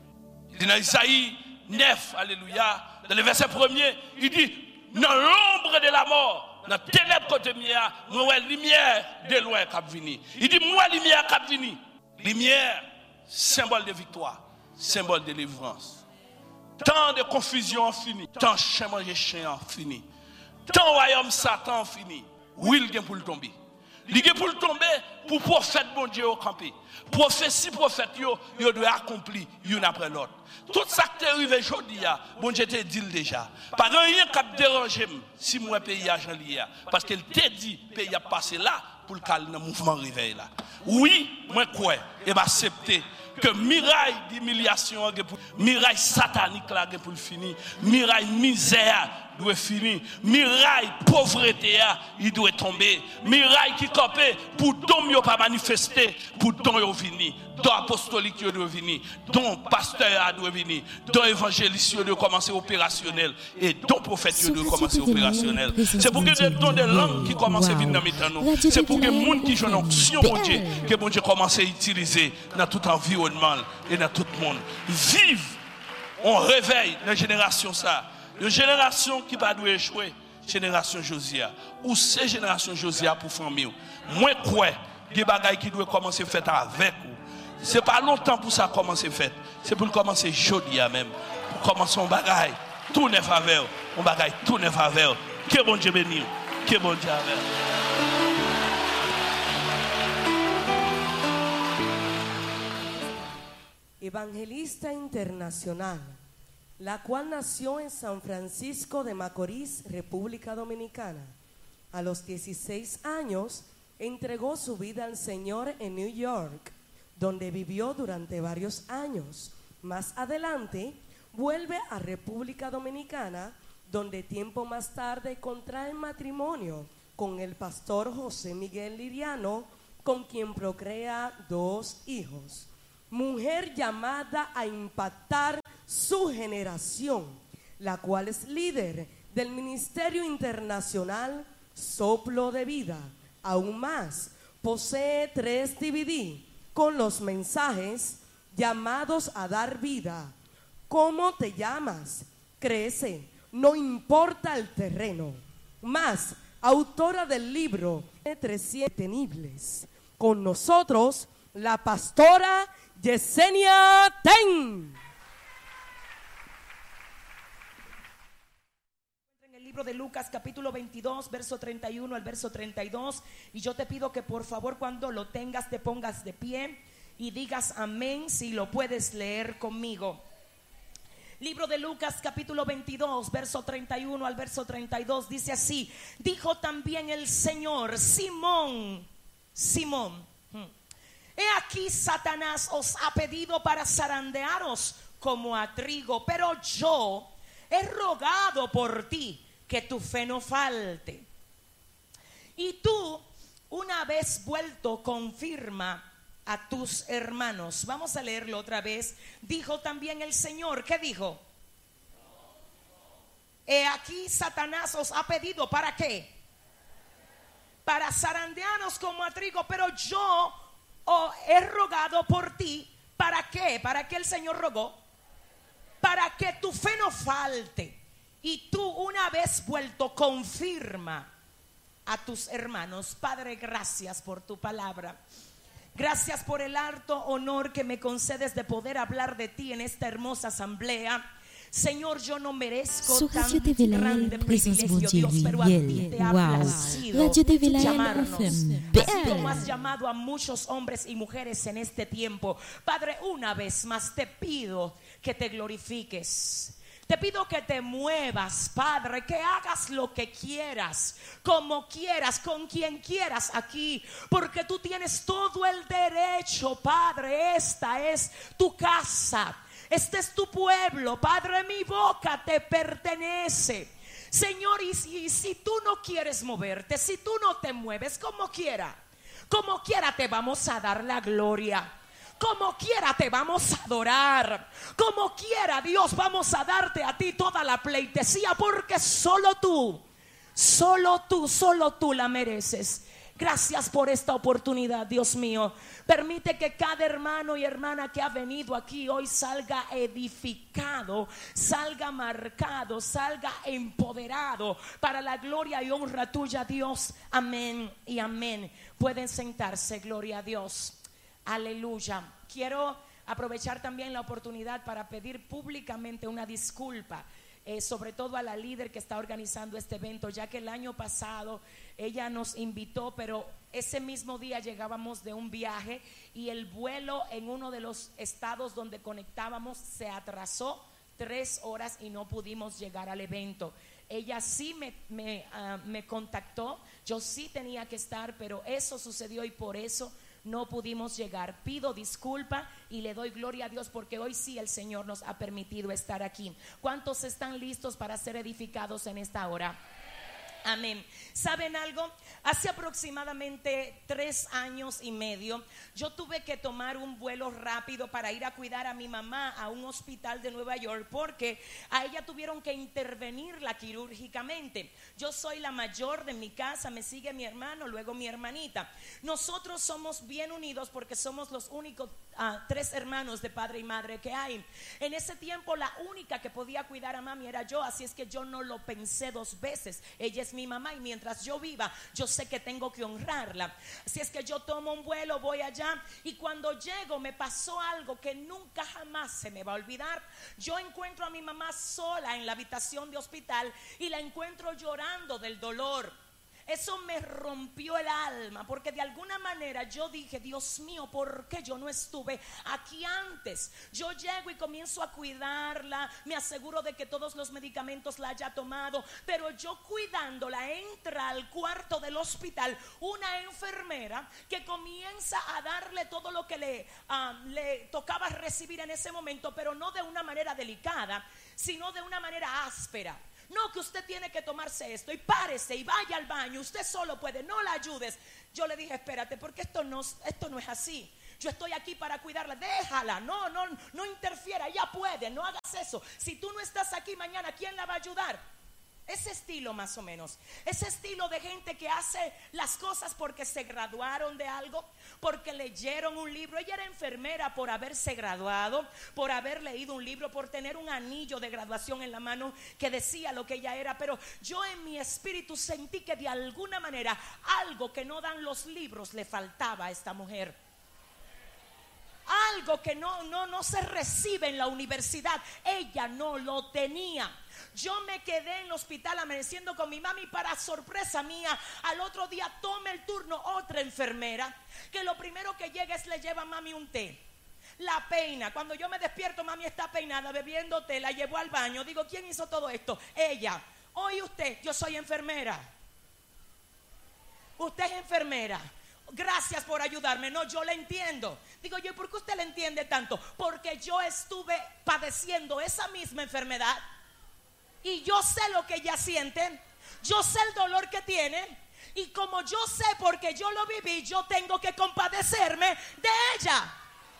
Speaker 1: Il dit dans Isaïe neuf, alléluia, dans le verset premier, il dit dans l'ombre de la mort, dans la ténèbre côté mia, moi lumière de loin qui venir. Il dit moi lumière qui venir. Lumière, symbole de victoire. Symbole de délivrance. Tant de confusion fini, tant chien manger chien fini, tant royaume Satan fini. Oui, il vient pour le tomber. Il vient pour le tomber pour prophète bon Dieu au camper. Prophétie prophète yo, yo doit accomplir une après l'autre. Tout ça qui est arrivé aujourd'hui, bon Dieu te dit déjà. Pas rien qui dérange si moi pays a Jean lié parce qu'il te dit pays a passé là pour le calme dans mouvement réveil là. Oui, moi quoi et va accepter que miraille d'humiliation, miraille satanique là pour le finir, miraille misère doit finir, miraille pauvreté il doit tomber, miraille qui campé pour don yo pas manifester, pour don yo venir, don apostolique yo doit venir, don pasteur doit venir, don évangéliste doit commencer opérationnel et don prophète doit commencer opérationnel. C'est pour que des dons de langue qui commencent à venir dans nous. C'est pour que les gens qui ont une onction mon Dieu, que mon Dieu commence à utiliser dans tout environnement et dans tout le monde. Vive, on réveille la génération ça. Une génération qui va doit échouer, génération Josia. Ou ces générations Josia pour famille. Moi quoi, des bagailles qui doivent commencer à faire avec vous. Ce n'est pas longtemps pour ça commencer à faire. C'est pour commencer aujourd'hui même. Pour commencer un bagaille, tout neuf avec vous. Un bagaille tout neuf avec vous. Que bon Dieu bénisse. Que bon Dieu avec vous.
Speaker 4: Evangelista internacional, la cual nació en San Francisco de Macorís, República Dominicana, A los dieciséis años, entregó su vida al Señor en New York, donde vivió durante varios años. Más adelante, vuelve a República Dominicana, donde tiempo más tarde contrae matrimonio con el pastor José Miguel Liriano, con quien procrea dos hijos. Mujer llamada a impactar su generación, la cual es líder del Ministerio Internacional Soplo de Vida. Aún más, posee tres D V D con los mensajes llamados a dar vida. ¿Cómo te llamas? Crece, no importa el terreno. Más, autora del libro trescientos Tenibles. Con nosotros, la pastora Yesenia Ten.
Speaker 5: En el libro de Lucas capítulo veintidós, verso treinta y uno al verso treinta y dos, y yo te pido que por favor cuando lo tengas te pongas de pie y digas amén si lo puedes leer conmigo. Libro de Lucas capítulo veintidós, verso treinta y uno al verso treinta y dos, dice así: dijo también el Señor: Simón, Simón, he aquí Satanás os ha pedido para zarandearos como a trigo, pero yo he rogado por ti que tu fe no falte. Y tú, una vez vuelto, confirma a tus hermanos. Vamos a leerlo otra vez. Dijo también el Señor, ¿qué dijo? He aquí Satanás os ha pedido, ¿para qué? Para zarandearos como a trigo, pero yo oh, he rogado por ti. ¿Para qué? ¿Para qué el Señor rogó? Para que tu fe no falte. Y tú, una vez vuelto, confirma a tus hermanos. Padre, gracias por tu palabra. Gracias por el alto honor que me concedes de poder hablar de ti en esta hermosa asamblea. Señor, yo no merezco tan grande privilegio, Dios, pero a ti te ha placido llamarnos, así como has llamado a muchos hombres y mujeres en este tiempo. Padre, una vez más te pido que te glorifiques. Te pido que te muevas, Padre, que hagas lo que quieras, como quieras, con quien quieras aquí, porque tú tienes todo el derecho, Padre. Esta es tu casa, este es tu pueblo, Padre. Mi boca te pertenece, Señor, y si, y si tú no quieres moverte, si tú no te mueves, como quiera, como quiera te vamos a dar la gloria. Como quiera te vamos a adorar. Como quiera, Dios, vamos a darte a ti toda la pleitesía, porque solo tú, solo tú, solo tú la mereces. Gracias por esta oportunidad, Dios mío. Permite que cada hermano y hermana que ha venido aquí hoy salga edificado, salga marcado, salga empoderado para la gloria y honra tuya, Dios. Amén y amén. Pueden sentarse, gloria a Dios. Aleluya. Quiero aprovechar también la oportunidad para pedir públicamente una disculpa, eh, sobre todo a la líder que está organizando este evento, ya que el año pasado ella nos invitó, pero ese mismo día llegábamos de un viaje y el vuelo en uno de los estados donde conectábamos se atrasó tres horas y no pudimos llegar al evento. Ella sí me, me, uh, me contactó, yo sí tenía que estar, pero eso sucedió y por eso no pudimos llegar. Pido disculpa y le doy gloria a Dios porque hoy sí el Señor nos ha permitido estar aquí. ¿Cuántos están listos para ser edificados en esta hora? Amén. ¿Saben algo? Hace aproximadamente tres años y medio yo tuve que tomar un vuelo rápido para ir a cuidar a mi mamá a un hospital de Nueva York, porque a ella tuvieron que intervenirla quirúrgicamente. Yo soy la mayor de mi casa, me sigue mi hermano, luego mi hermanita. Nosotros somos bien unidos porque somos los únicos uh, tres hermanos de padre y madre que hay. En ese tiempo la única que podía cuidar a mami era yo, así es que yo no lo pensé dos veces. Ella es mi mamá y mientras yo viva yo sé que tengo que honrarla. Así es que yo tomo un vuelo, voy allá y cuando llego me pasó algo que nunca jamás se me va a olvidar. Yo encuentro a mi mamá sola en la habitación de hospital y la encuentro llorando del dolor. Eso me rompió el alma, porque de alguna manera yo dije, Dios mío, ¿por qué yo no estuve aquí antes? Yo llego y comienzo a cuidarla, me aseguro de que todos los medicamentos la haya tomado, pero yo cuidándola, entra al cuarto del hospital una enfermera que comienza a darle todo lo que le, uh, le tocaba recibir en ese momento, pero no de una manera delicada, sino de una manera áspera. No, que usted tiene que tomarse esto y párese y vaya al baño, usted solo puede, no la ayudes. Yo le dije, espérate, porque esto no, esto no es así. Yo estoy aquí para cuidarla, déjala, no, no, no interfiera, ella puede, no hagas eso. Si tú no estás aquí mañana, ¿quién la va a ayudar? Ese estilo más o menos, ese estilo de gente que hace las cosas porque se graduaron de algo, porque leyeron un libro. Ella era enfermera por haberse graduado, por haber leído un libro, por tener un anillo de graduación en la mano que decía lo que ella era. Pero yo en mi espíritu sentí que de alguna manera algo que no dan los libros le faltaba a esta mujer. Algo que no, no, no se recibe en la universidad, ella no lo tenía. Yo me quedé en el hospital amaneciendo con mi mami. Para sorpresa mía, al otro día toma el turno otra enfermera, que lo primero que llega es le lleva a mami un té, la peina. Cuando yo me despierto, mami está peinada bebiendo té, la llevó al baño. Digo, ¿quién hizo todo esto? Ella. Oye usted, yo soy enfermera. Usted es enfermera. Gracias por ayudarme. No, yo le entiendo. Digo yo, ¿por qué usted le entiende tanto? Porque yo estuve padeciendo esa misma enfermedad y yo sé lo que ella siente. Yo sé el dolor que tiene, y como yo sé porque yo lo viví, yo tengo que compadecerme de ella.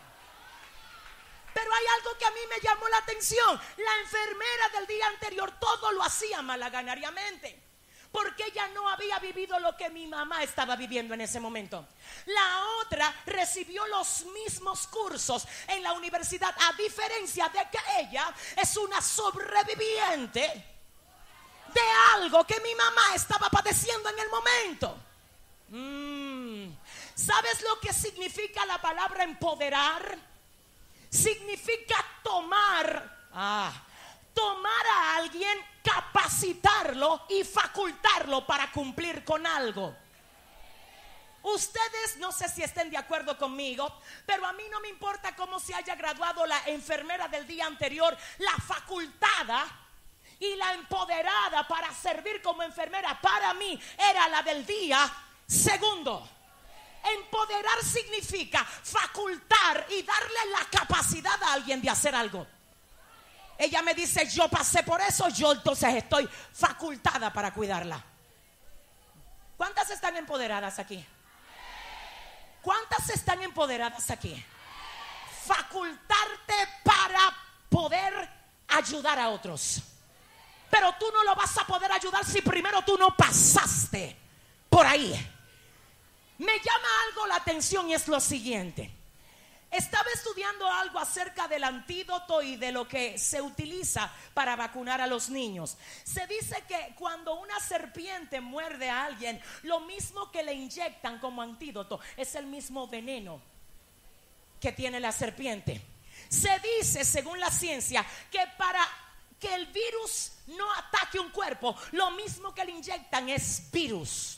Speaker 5: Pero hay algo que a mí me llamó la atención. La enfermera del día anterior todo lo hacía malaganariamente, porque ella no había vivido lo que mi mamá estaba viviendo en ese momento. La otra recibió los mismos cursos en la universidad, a diferencia de que ella es una sobreviviente de algo que mi mamá estaba padeciendo en el momento. Mm. ¿Sabes lo que significa la palabra empoderar? Significa tomar, ah, tomar a alguien, capacitarlo y facultarlo para cumplir con algo. Ustedes no sé si estén de acuerdo conmigo, pero a mí no me importa cómo se haya graduado la enfermera del día anterior. La facultada y la empoderada para servir como enfermera para mí era la del día segundo. Empoderar significa facultar y darle la capacidad a alguien de hacer algo. Ella me dice, yo pasé por eso, yo entonces estoy facultada para cuidarla. ¿Cuántas están empoderadas aquí? ¿Cuántas están empoderadas aquí? Facultarte para poder ayudar a otros. Pero tú no lo vas a poder ayudar si primero tú no pasaste por ahí. Me llama algo la atención y es lo siguiente. Estaba estudiando algo acerca del antídoto y de lo que se utiliza para vacunar a los niños. Se dice que cuando una serpiente muerde a alguien, lo mismo que le inyectan como antídoto es el mismo veneno que tiene la serpiente. Se dice, según la ciencia, que para que el virus no ataque un cuerpo, lo mismo que le inyectan es virus.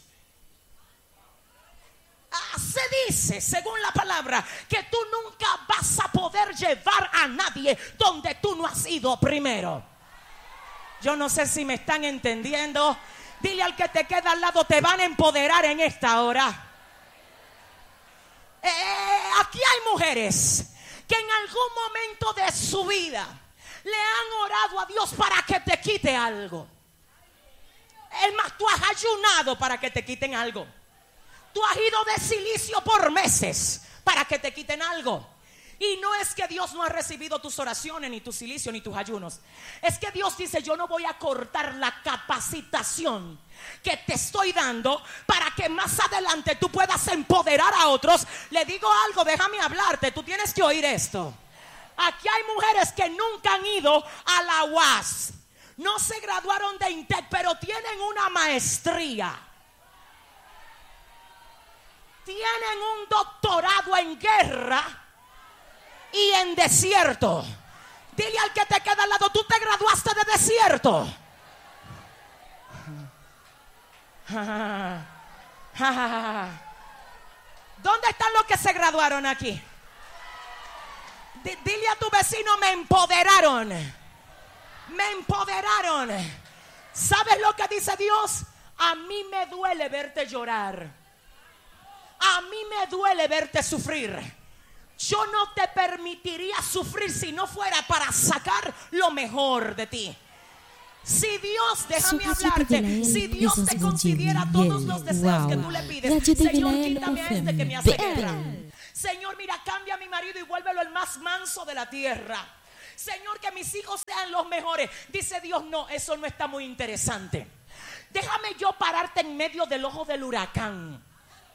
Speaker 5: Se dice, según la palabra, que tú nunca vas a poder llevar a nadie donde tú no has ido primero. Yo no sé si me están entendiendo. Dile al que te queda al lado, te van a empoderar en esta hora. Eh, aquí hay mujeres que en algún momento de su vida le han orado a Dios para que te quite algo. Es más, tú has ayunado para que te quiten algo. Tú has ido de silicio por meses para que te quiten algo. Y no es que Dios no ha recibido tus oraciones, ni tu silicio, ni tus ayunos. Es que Dios dice, yo no voy a cortar la capacitación que te estoy dando para que más adelante tú puedas empoderar a otros. Le digo algo, déjame hablarte, tú tienes que oír esto. Aquí hay mujeres que nunca han ido a la U A S, no se graduaron de INTEC, pero tienen una maestría. Tienen un doctorado en guerra y en desierto. Dile al que te queda al lado, tú te graduaste de desierto. ¿Dónde están los que se graduaron aquí? D- dile a tu vecino, me empoderaron. Me empoderaron. ¿Sabes lo que dice Dios? A mí me duele verte llorar. A mí me duele verte sufrir. Yo no te permitiría sufrir si no fuera para sacar lo mejor de ti. Si Dios, déjame hablarte, si Dios te concediera todos los deseos que tú le pides, Señor, quítame a este que me hace guerra. Señor, mira, cambia a mi marido y vuélvelo el más manso de la tierra. Señor, que mis hijos sean los mejores. Dice Dios, no, eso no está muy interesante. Déjame yo pararte en medio del ojo del huracán.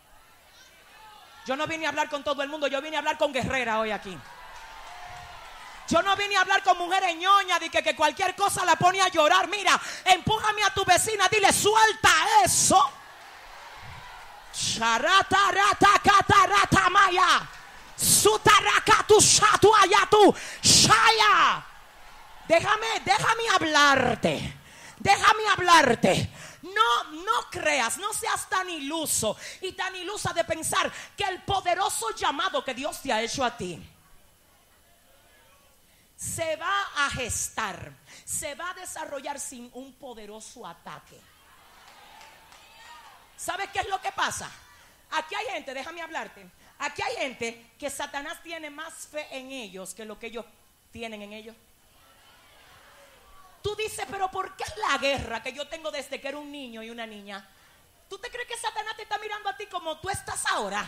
Speaker 5: Yo no vine a hablar con todo el mundo, yo vine a hablar con guerrera hoy aquí. Yo no vine a hablar con mujeres ñoñas de que, que cualquier cosa la pone a llorar. Mira, empújame a tu vecina, dile, suelta eso. Charata rata kata rata maya. Sutaraka tu shatu ayatu. Shaya. Déjame, déjame hablarte. Déjame hablarte. No, no creas, no seas tan iluso y tan ilusa de pensar que el poderoso llamado que Dios te ha hecho a ti se va a gestar, se va a desarrollar sin un poderoso ataque. ¿Sabes qué es lo que pasa? Aquí hay gente, déjame hablarte, aquí hay gente que Satanás tiene más fe en ellos que lo que ellos tienen en ellos. Tú dices, pero ¿por qué la guerra que yo tengo desde que era un niño y una niña? ¿Tú te crees que Satanás te está mirando a ti como tú estás ahora?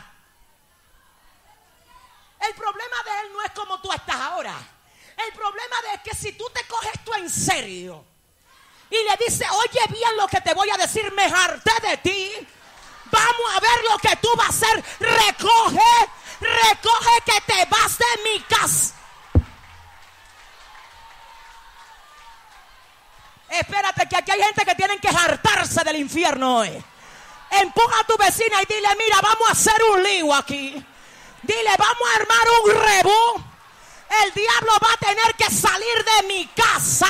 Speaker 5: El problema de él no es como tú estás ahora. El problema de él es que si tú te coges esto en serio y le dices, oye bien lo que te voy a decir, me harté de ti, vamos a ver lo que tú vas a hacer, recoge, recoge que te vas de mi casa. Espérate, que aquí hay gente que tienen que hartarse del infierno hoy. Empuja a tu vecina y dile, mira, vamos a hacer un lío aquí. Dile, vamos a armar un rebú. El diablo va a tener que salir de mi casa.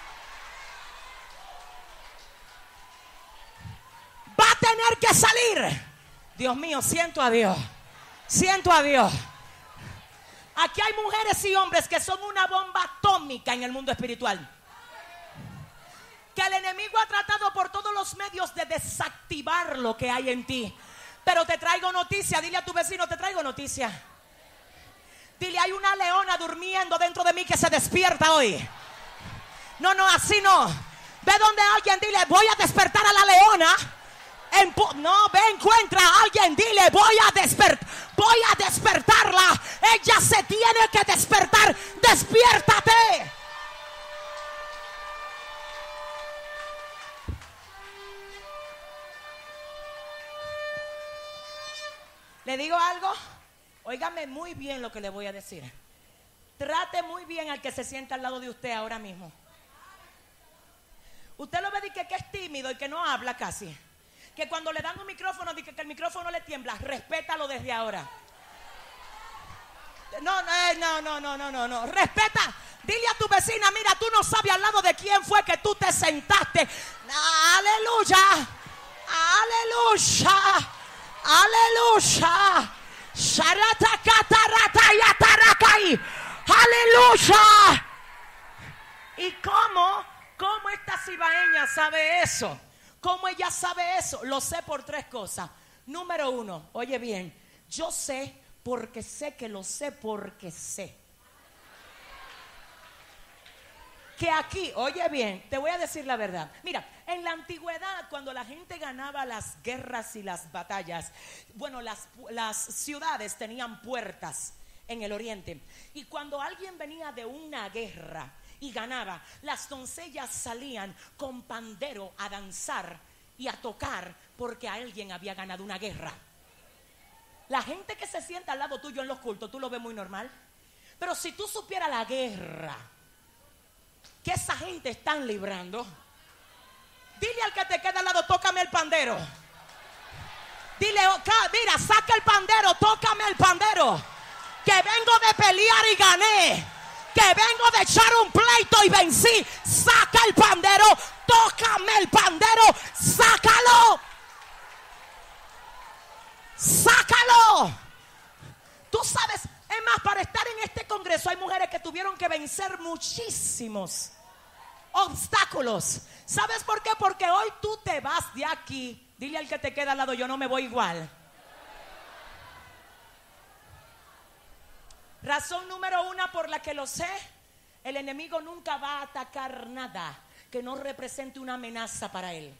Speaker 5: Va a tener que salir. Dios mío, siento a Dios. Siento a Dios. Aquí hay mujeres y hombres que son una bomba atómica en el mundo espiritual. Que el enemigo ha tratado por todos los medios de desactivar lo que hay en ti. Pero te traigo noticia. Dile a tu vecino, te traigo noticia. Dile, hay una leona durmiendo dentro de mí que se despierta hoy. No, no, así no. Ve donde alguien, dile, voy a despertar a la leona. Empu- no, ve, encuentra a alguien, dile, voy a despertar. Voy a despertarla. Ella se tiene que despertar. Despiértate. ¿Le digo algo? Óigame muy bien lo que le voy a decir. Trate muy bien al que se sienta al lado de usted ahora mismo. Usted lo ve de que, que es tímido y que no habla casi. Que cuando le dan un micrófono, dice que el micrófono le tiembla. Respétalo desde ahora. No, no, no, no, no, no, no. Respeta. Dile a tu vecina, mira, tú no sabes al lado de quién fue que tú te sentaste. Aleluya. Aleluya. Aleluya. Aleluya. ¿Y cómo? ¿Cómo esta cibaeña sabe eso? ¿Cómo ella sabe eso? Lo sé por tres cosas. Número uno, oye bien, yo sé porque sé que lo sé porque sé. Que aquí, oye bien, te voy a decir la verdad. Mira, en la antigüedad, cuando la gente ganaba las guerras y las batallas, bueno, las, las ciudades tenían puertas en el oriente. Y cuando alguien venía de una guerra y ganaba, las doncellas salían con pandero a danzar y a tocar porque alguien había ganado una guerra. La gente que se sienta al lado tuyo en los cultos, tú lo ves muy normal. Pero si tú supieras la guerra que esa gente están librando, dile al que te queda al lado, tócame el pandero. Dile, mira, saca el pandero, tócame el pandero. Que vengo de pelear y gané. Que vengo de echar un pleito y vencí. Saca el pandero, tócame el pandero, sácalo. sácalo. Tú sabes, es más, para estar en este congreso hay mujeres que tuvieron que vencer muchísimos obstáculos. ¿Sabes por qué? Porque hoy tú te vas de aquí. Dile al que te queda al lado, yo no me voy igual. Razón número una por la que lo sé: el enemigo nunca va a atacar nada que no represente una amenaza para él.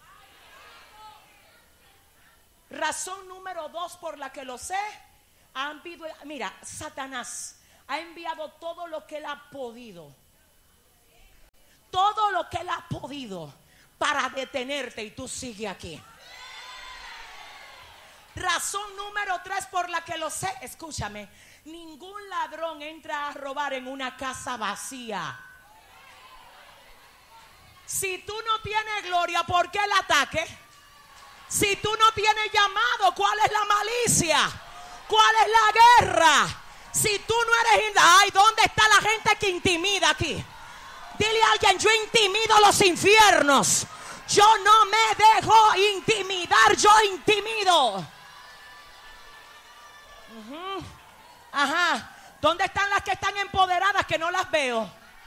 Speaker 5: Razón número dos por la que lo sé: ha enviado, mira, Satanás ha enviado todo lo que él ha podido, todo lo que él ha podido para detenerte, y tú sigues aquí. Razón número tres por la que lo sé, escúchame: ningún ladrón entra a robar en una casa vacía. Si tú no tienes gloria, ¿por qué el ataque? Si tú no tienes llamado, ¿cuál es la malicia? ¿Cuál es la guerra? Si tú no eres... Ay, ¿dónde está la gente que intimida aquí? Dile a alguien: yo intimido los infiernos. Yo no me dejo intimidar, yo intimido. Uh-huh. Ajá. ¿Dónde están las que están empoderadas que no las veo?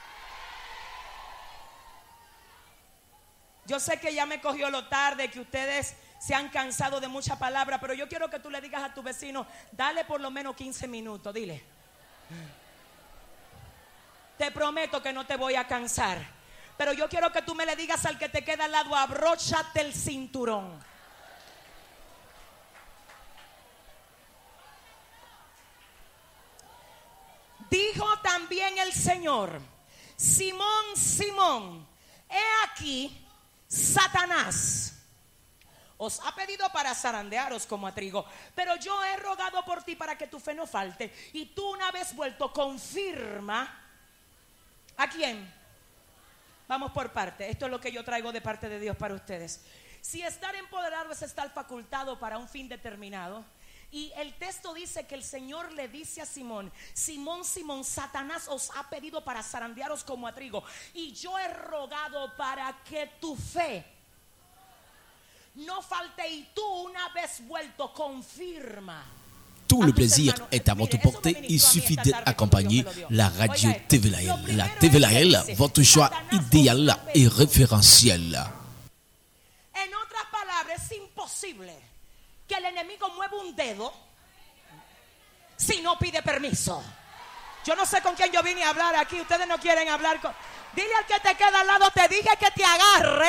Speaker 5: Yo sé que ya me cogió lo tarde, que ustedes se han cansado de mucha palabra, pero yo quiero que tú le digas a tu vecino: dale por lo menos quince minutos, dile. Te prometo que no te voy a cansar, pero yo quiero que tú me le digas al que te queda al lado: abróchate el cinturón. Dijo también el Señor: Simón, Simón, he aquí, Satanás os ha pedido para zarandearos como a trigo, pero yo he rogado por ti para que tu fe no falte, y tú, una vez vuelto, confirma. ¿A quién? Vamos por parte. Esto es lo que yo traigo de parte de Dios para ustedes. Si estar empoderado es estar facultado para un fin determinado, y el texto dice que el Señor le dice a Simón: Simón, Simón, Satanás os ha pedido para zarandearos como a trigo, y yo he rogado para que tu fe no falte, y tú, una vez vuelto, confirma.
Speaker 2: Tout le plaisir est à votre portée. Il suffit d'être accompagné. La radio T V Lahel. La T V Lahel, votre choix idéal et référentiel.
Speaker 5: En otras palabras, es imposible que el enemigo mueva un dedo si no pide permiso. Yo no sé con quién yo vine a hablar aquí. Ustedes no quieren hablar con... Dile al que te queda al lado: te dije que te agarre.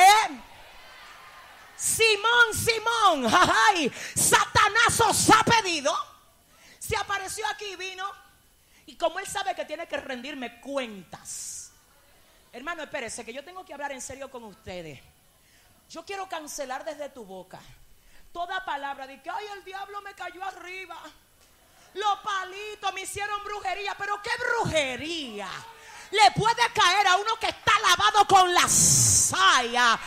Speaker 5: Simón, Simón, ay, Satanás os ha pedido. Se apareció aquí, vino, y como él sabe que tiene que rendirme cuentas. Hermano, espérese, que yo tengo que hablar en serio con ustedes. Yo quiero cancelar desde tu boca toda palabra de que: ay, el diablo me cayó arriba, los palitos me hicieron brujería. Pero ¿qué brujería le puede caer a uno que está lavado con la saya?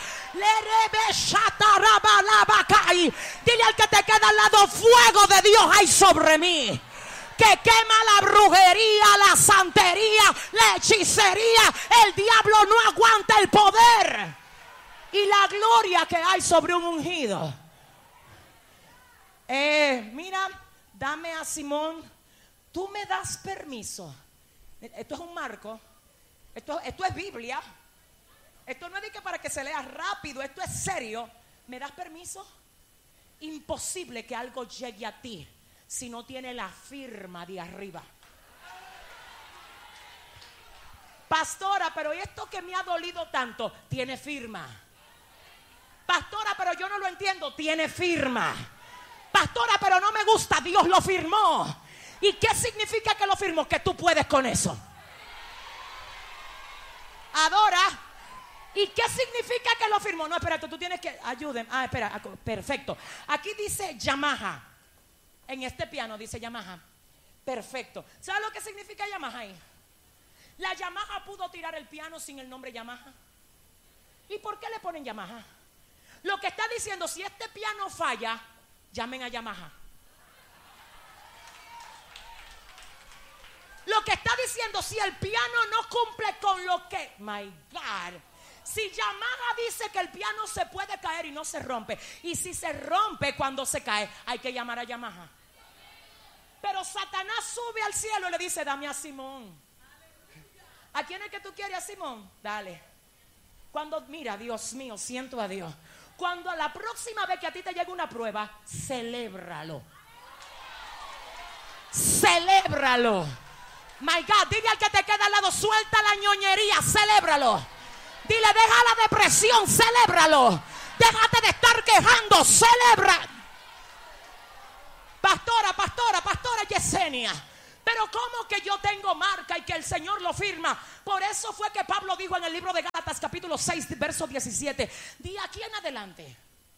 Speaker 5: Dile al que te queda al lado: fuego de Dios hay sobre mí, que quema la brujería, la santería, la hechicería. El diablo no aguanta el poder y la gloria que hay sobre un ungido. Eh, mira, dame a Simón. Tú me das permiso. Esto es un marco. Esto, esto es Biblia. Esto no es de que para que se lea rápido. Esto es serio. ¿Me das permiso? Imposible que algo llegue a ti si no tiene la firma de arriba. Pastora, pero esto que me ha dolido tanto, tiene firma. Pastora, pero yo no lo entiendo, tiene firma. Pastora, pero no me gusta, Dios lo firmó. ¿Y qué significa que lo firmó? Que tú puedes con eso. Adora. ¿Y qué significa que lo firmó? No, espérate, tú tienes que... Ayúdenme. Ah, espera, perfecto. Aquí dice Yamaha. En este piano dice Yamaha. Perfecto. ¿Sabes lo que significa Yamaha ahí? La Yamaha pudo tirar el piano sin el nombre Yamaha. ¿Y por qué le ponen Yamaha? Lo que está diciendo: si este piano falla, llamen a Yamaha. Lo que está diciendo: si el piano no cumple con lo que... My God. Si Yamaha dice que el piano se puede caer y no se rompe, y si se rompe cuando se cae, hay que llamar a Yamaha. Pero Satanás sube al cielo y le dice: dame a Simón. ¿A quién es que tú quieres, a Simón? Dale. Cuando, mira, Dios mío, siento a Dios. Cuando la próxima vez que a ti te llegue una prueba, celébralo. Celébralo. My God, dile al que te queda al lado: suelta la ñoñería, celébralo. Dile: deja la depresión, celébralo. Déjate de estar quejando, celebra. Pastora, pastora, pastora Yesenia, pero ¿cómo que yo tengo marca y que el Señor lo firma? Por eso fue que Pablo dijo en el libro de Gálatas capítulo seis verso diecisiete: de aquí en adelante.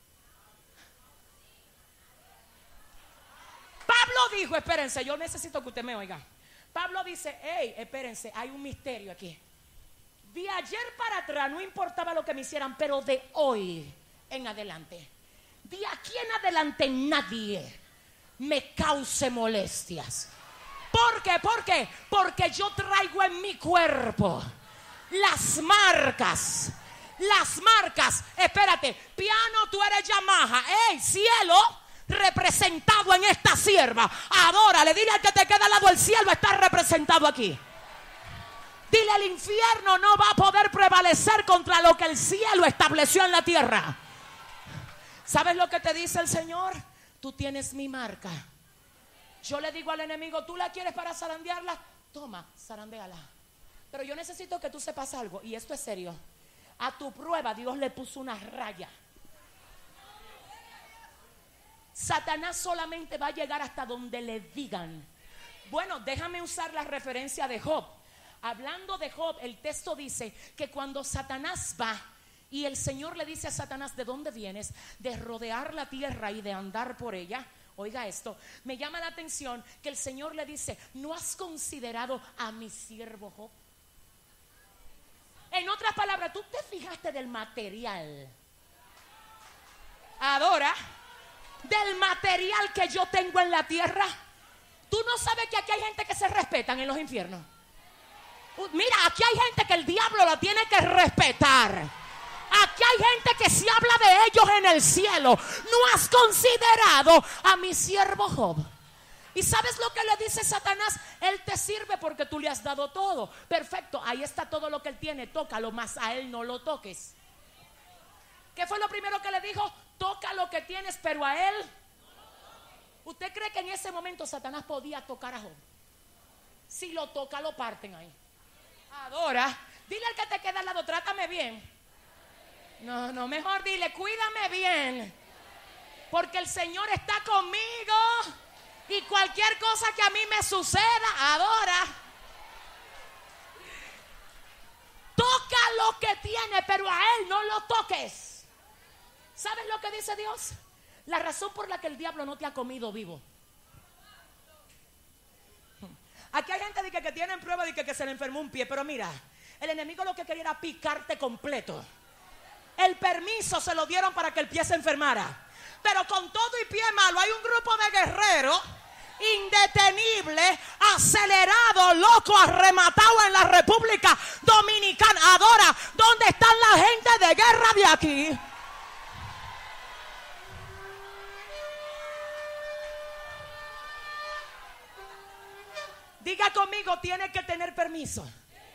Speaker 5: Pablo dijo, espérense, yo necesito que usted me oiga. Pablo dice: hey, espérense, hay un misterio aquí. De ayer para atrás no importaba lo que me hicieran, pero de hoy en adelante, de aquí en adelante nadie me cause molestias. ¿Por qué? ¿Por qué? Porque yo traigo en mi cuerpo las marcas. Las marcas. Espérate, piano, tú eres Yamaha. ¡Ey, cielo! Representado en esta sierva. Adórale, dile al que te queda al lado: el cielo está representado aquí. Dile: el infierno no va a poder prevalecer contra lo que el cielo estableció en la tierra. ¿Sabes lo que te dice el Señor? Tú tienes mi marca. Yo le digo al enemigo: ¿tú la quieres para zarandearla? Toma, zarandéala. Pero yo necesito que tú sepas algo, y esto es serio. A tu prueba Dios le puso una raya. Satanás solamente va a llegar hasta donde le digan. Bueno, déjame usar la referencia de Job. Hablando de Job, el texto dice que cuando Satanás va y el Señor le dice a Satanás: ¿de dónde vienes? De rodear la tierra y de andar por ella. Oiga esto, me llama la atención que el Señor le dice: ¿no has considerado a mi siervo Job? En otras palabras, ¿tú te fijaste del material? Adora, del material que yo tengo en la tierra. ¿Tú no sabes que aquí hay gente que se respetan en los infiernos? Mira, aquí hay gente que el diablo la tiene que respetar. Aquí hay gente que se habla de ellos en el cielo. ¿No has considerado a mi siervo Job? ¿Y sabes lo que le dice Satanás? Él te sirve porque tú le has dado todo. Perfecto, ahí está todo lo que él tiene. Tócalo, más a él no lo toques. ¿Qué fue lo primero que le dijo? Toca lo que tienes, pero a él. ¿Usted cree que en ese momento Satanás podía tocar a Job? Si lo toca, lo parten ahí. Adora, dile al que te queda al lado: trátame bien. No, no, mejor dile: cuídame bien, porque el Señor está conmigo y cualquier cosa que a mí me suceda, adora. Toca lo que tiene, pero a él no lo toques. ¿Sabes lo que dice Dios? La razón por la que el diablo no te ha comido vivo. Aquí hay gente de que, que tienen prueba de que, que se le enfermó un pie, pero mira, el enemigo lo que quería era picarte completo. El permiso se lo dieron para que el pie se enfermara, pero con todo y pie malo hay un grupo de guerreros indetenibles, acelerados, locos, arrematados en la República Dominicana. Adora, ¿dónde están la gente de guerra de aquí? Diga conmigo: tiene que tener permiso.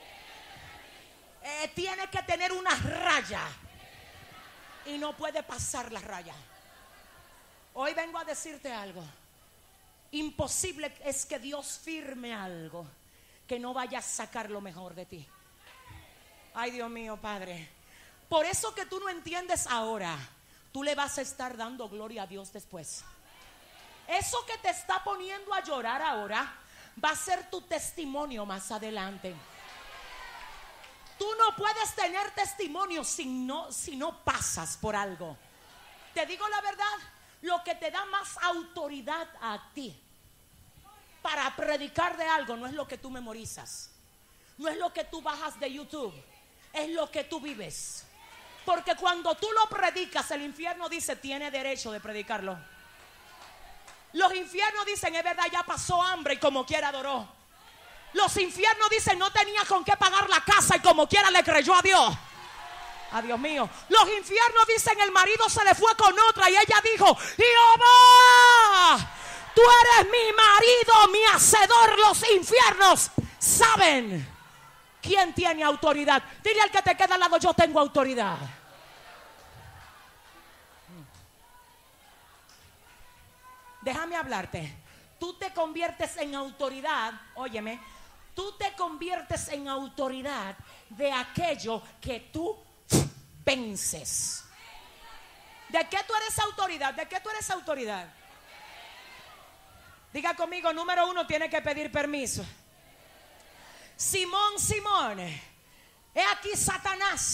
Speaker 5: Eh, tiene que tener una raya. Y no puede pasar la raya. Hoy vengo a decirte algo. Imposible es que Dios firme algo que no vaya a sacar lo mejor de ti. Ay, Dios mío, Padre. Por eso que tú no entiendes ahora, tú le vas a estar dando gloria a Dios después. Eso que te está poniendo a llorar ahora va a ser tu testimonio más adelante. Tú no puedes tener testimonio si no, si no pasas por algo. Te digo la verdad, lo que te da más autoridad a ti para predicar de algo no es lo que tú memorizas, no es lo que tú bajas de YouTube, es lo que tú vives. Porque cuando tú lo predicas, el infierno dice: tiene derecho de predicarlo. Los infiernos dicen: es verdad, ya pasó hambre y como quiera adoró. Los infiernos dicen: no tenía con qué pagar la casa y como quiera le creyó a Dios. Ah, Dios mío. Los infiernos dicen: el marido se le fue con otra. Y ella dijo: Jehová, tú eres mi marido, mi hacedor. Los infiernos saben quién tiene autoridad. Dile al que te queda al lado: yo tengo autoridad. Déjame hablarte. Tú te conviertes en autoridad. Óyeme. Tú te conviertes en autoridad de aquello que tú vences. ¿De qué tú eres autoridad? ¿De qué tú eres autoridad? Diga conmigo: número uno, tiene que pedir permiso. Simón, Simón, he aquí Satanás